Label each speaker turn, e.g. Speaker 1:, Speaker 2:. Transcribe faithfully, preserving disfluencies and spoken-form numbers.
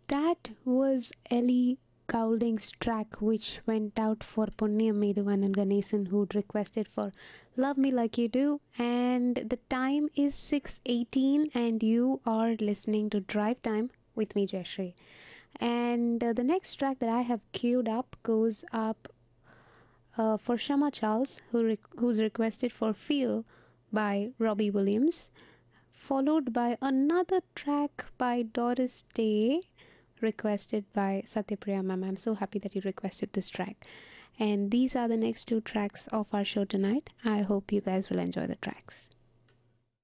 Speaker 1: That was Ellie Goulding's track, which went out for Punyam Meduvan and Ganesan, who'd requested for Love Me Like You Do. And the time is six eighteen, and you are listening to Drive Time with me, Jeshri. And uh, the next track that I have queued up goes up uh, for Shama Charles, who re- who's requested for Feel by Robbie Williams, followed by another track by Doris Day, requested by Satyapriya ma'am. I'm so happy that you requested this track. And these are the next two tracks of our show tonight. I hope you guys will enjoy the tracks.